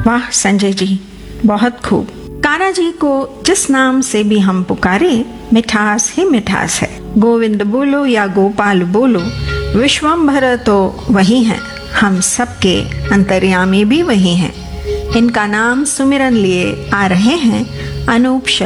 वाह संजय जी, बहुत खूब। कान्हा जी को जिस नाम से भी हम पुकारे, मिठास ही मिठास है। गोविंद बोलो या गोपाल बोलो, विश्वम्भर तो वही है, हम सबके अंतर्यामी भी वही हैं। इनका नाम सुमिरन लिए आ रहे हैं अनूप